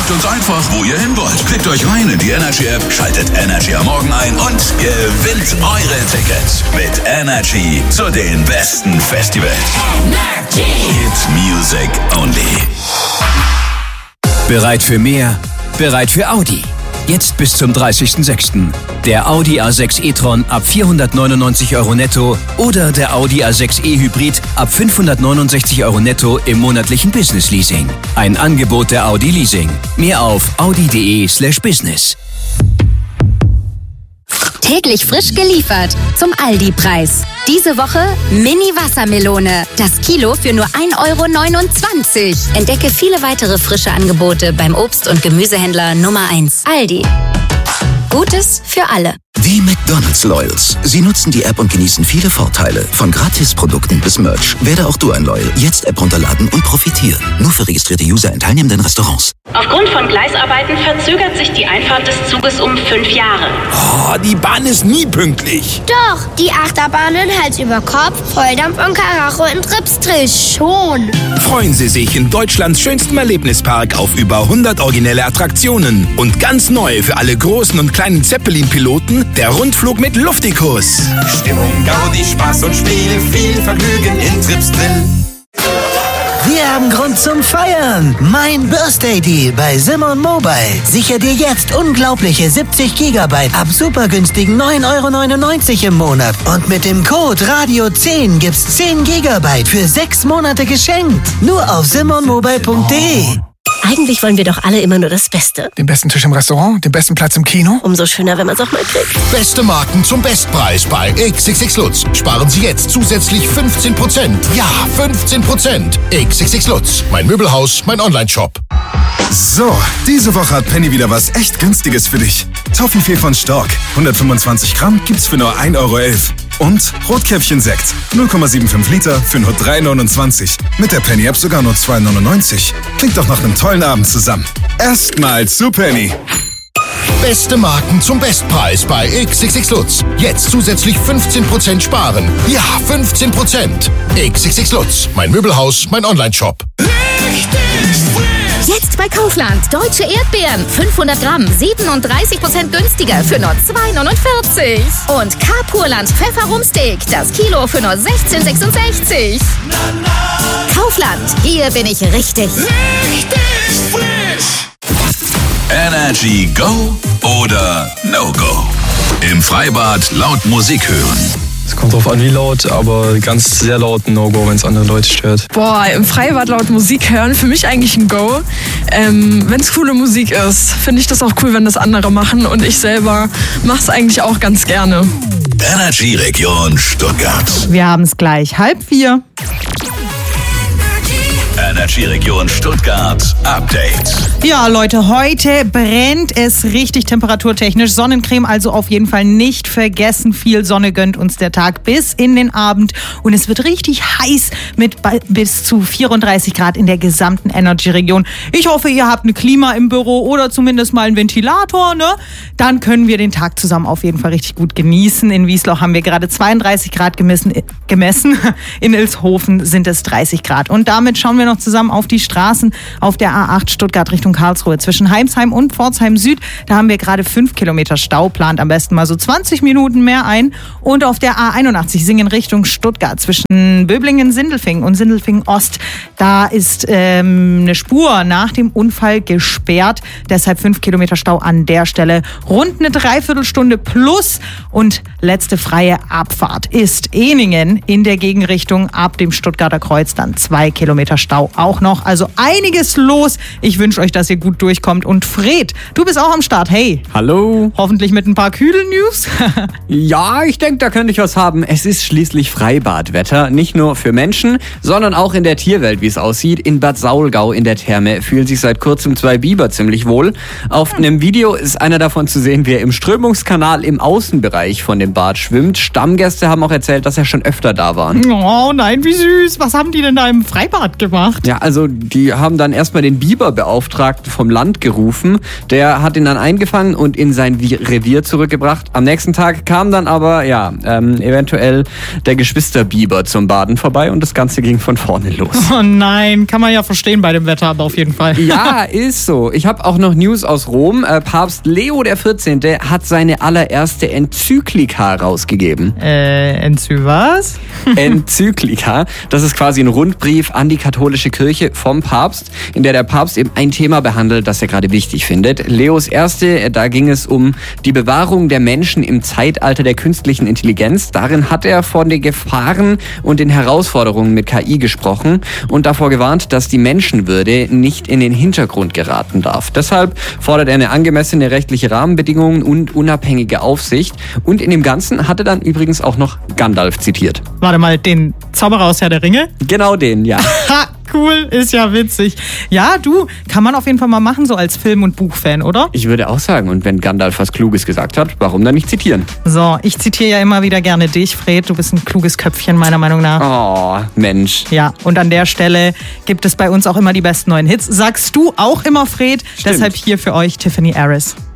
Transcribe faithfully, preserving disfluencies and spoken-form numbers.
Sagt uns einfach, wo ihr hin wollt. Klickt euch rein in die Energy-App, schaltet Energy am Morgen ein und gewinnt eure Tickets mit Energy zu den besten Festivals. Energy. Hit Music Only. Bereit für mehr? Bereit für Audi? Jetzt bis zum dreißigsten sechsten Der Audi A sechs e-tron ab vierhundertneunundneunzig Euro netto oder der Audi A sechs e Hybrid ab fünfhundertneunundsechzig Euro netto im monatlichen Business Leasing. Ein Angebot der Audi Leasing. Mehr auf audi.de slash business. Täglich frisch geliefert zum Aldi-Preis. Diese Woche Mini-Wassermelone. Das Kilo für nur ein Euro neunundzwanzig. Entdecke viele weitere frische Angebote beim Obst- und Gemüsehändler Nummer eins. Aldi. Gutes für alle. Die McDonald's Loyals. Sie nutzen die App und genießen viele Vorteile. Von Gratisprodukten bis Merch. Werde auch du ein Loyal. Jetzt App runterladen und profitieren. Nur für registrierte User in teilnehmenden Restaurants. Aufgrund von Gleisarbeiten verzögert sich die Einfahrt des Zuges um fünf Jahre. Oh, die Bahn ist nie pünktlich. Doch, die Achterbahnen Hals über Kopf, Volldampf und Karacho in Tripsdrill schon. Freuen Sie sich in Deutschlands schönstem Erlebnispark auf über hundert originelle Attraktionen. Und ganz neu für alle großen und kleinen Zeppelin-Piloten der Rundflug mit Luftikus. Stimmung, Gaudi, Spaß und Spiel, viel Vergnügen in Tripsdrill. Wir haben Grund zum Feiern. Mein Birthday Deal bei Simon Mobile. Sicher dir jetzt unglaubliche siebzig Gigabyte ab super günstigen neun Euro neunundneunzig im Monat. Und mit dem Code Radio zehn gibt's zehn Gigabyte für sechs Monate geschenkt. Nur auf simon mobile punkt de. Eigentlich wollen wir doch alle immer nur das Beste. Den besten Tisch im Restaurant, den besten Platz im Kino. Umso schöner, wenn man es auch mal kriegt. Beste Marken zum Bestpreis bei X X X Lutz. Sparen Sie jetzt zusätzlich fünfzehn Prozent. Ja, fünfzehn Prozent. X X X Lutz. Mein Möbelhaus, mein Online-Shop. So, diese Woche hat Penny wieder was echt Günstiges für dich. Toffifee von Stork. hundertfünfundzwanzig Gramm gibt's für nur ein Euro elf. Und Rotkäppchen-Sekt. null Komma fünfundsiebzig Liter für nur drei neunundzwanzig. Mit der Penny-App sogar nur zwei neunundneunzig. Klingt doch nach einem tollen Abend zusammen. Erstmal zu Penny. Beste Marken zum Bestpreis bei X X X Lutz. Jetzt zusätzlich fünfzehn Prozent sparen. Ja, fünfzehn Prozent. X X X Lutz. Mein Möbelhaus, mein Online-Shop. Jetzt bei Kaufland. Deutsche Erdbeeren. fünfhundert Gramm. siebenunddreißig Prozent günstiger für nur zwei neunundvierzig. Und K-Purland Pfefferumsteak. Das Kilo für nur sechzehn sechsundsechzig. Kaufland. Hier bin ich richtig. Richtig frisch. Energy Go oder No Go? Im Freibad laut Musik hören. Es kommt drauf an, wie laut, aber ganz sehr laut ein No-Go, wenn es andere Leute stört. Boah, im Freibad laut Musik hören, für mich eigentlich ein Go. Ähm, wenn es coole Musik ist, finde ich das auch cool, wenn das andere machen. Und ich selber mache es eigentlich auch ganz gerne. Energy Region Stuttgart. Wir haben es gleich halb vier. Energy Region Stuttgart Update. Ja, Leute, heute brennt es richtig temperaturtechnisch. Sonnencreme also auf jeden Fall nicht vergessen. Viel Sonne gönnt uns der Tag bis in den Abend. Und es wird richtig heiß mit bis zu vierunddreißig Grad in der gesamten Energy-Region. Ich hoffe, ihr habt ein Klima im Büro oder zumindest mal einen Ventilator, ne? Dann können wir den Tag zusammen auf jeden Fall richtig gut genießen. In Wiesloch haben wir gerade zweiunddreißig Grad gemessen. gemessen. In Ilshofen sind es dreißig Grad. Und damit schauen wir noch zusammen auf die Straßen auf der A acht Stuttgart Richtung Karlsruhe zwischen Heimsheim und Pforzheim Süd. Da haben wir gerade fünf Kilometer Stau, plant am besten mal so zwanzig Minuten mehr ein. Und auf der A einundachtzig Singen Richtung Stuttgart zwischen Böblingen, Sindelfingen und Sindelfingen Ost. Da ist ähm, eine Spur nach dem Unfall gesperrt. Deshalb fünf Kilometer Stau an der Stelle. Rund eine Dreiviertelstunde plus. Und letzte freie Abfahrt ist Ehningen in der Gegenrichtung ab dem Stuttgarter Kreuz. Dann zwei Kilometer Stau auch noch. Also einiges los. Ich wünsche euch, dass ihr gut durchkommt. Und Fred, du bist auch am Start. Hey. Hallo. Hoffentlich mit ein paar Kühl-News. Ja, ich denke, da könnte ich was haben. Es ist schließlich Freibadwetter. Nicht nur für Menschen, sondern auch in der Tierwelt, wie es aussieht. In Bad Saulgau in der Therme fühlen sich seit kurzem zwei Biber ziemlich wohl. Auf hm. einem Video ist einer davon zu sehen, wie er im Strömungskanal im Außenbereich von dem Bad schwimmt. Stammgäste haben auch erzählt, dass er schon öfter da waren. Oh nein, wie süß. Was haben die denn da im Freibad gemacht? Ja, also die haben dann erstmal den Biberbeauftragten vom Land gerufen. Der hat ihn dann eingefangen und in sein Revier zurückgebracht. Am nächsten Tag kam dann aber, ja, ähm, eventuell der Geschwisterbiber zum Baden vorbei und das Ganze ging von vorne los. Oh nein, kann man ja verstehen bei dem Wetter, aber auf jeden Fall. Ja, ist so. Ich habe auch noch News aus Rom. Äh, Papst Leo der vierzehnte hat seine allererste Enzyklika rausgegeben. Äh, Enzy was? Enzyklika. Das ist quasi ein Rundbrief an die katholische Kirche vom Papst, in der der Papst eben ein Thema behandelt, das er gerade wichtig findet. Leos erste, da ging es um die Bewahrung der Menschen im Zeitalter der künstlichen Intelligenz. Darin hat er von den Gefahren und den Herausforderungen mit K I gesprochen und davor gewarnt, dass die Menschenwürde nicht in den Hintergrund geraten darf. Deshalb fordert er eine angemessene rechtliche Rahmenbedingungen und unabhängige Aufsicht. Und in dem Ganzen hat er dann übrigens auch noch Gandalf zitiert. Warte mal, den Zauberer aus Herr der Ringe? Genau den, ja. Ha, cool, ist ja witzig. Ja, du, kann man auf jeden Fall mal machen, so als Film- und Buchfan, oder? Ich würde auch sagen, und wenn Gandalf was Kluges gesagt hat, warum dann nicht zitieren? So, ich zitiere ja immer wieder gerne dich, Fred. Du bist ein kluges Köpfchen, meiner Meinung nach. Oh, Mensch. Ja, und an der Stelle gibt es bei uns auch immer die besten neuen Hits. Sagst du auch immer, Fred? Stimmt. Deshalb hier für euch Tiffany Harris.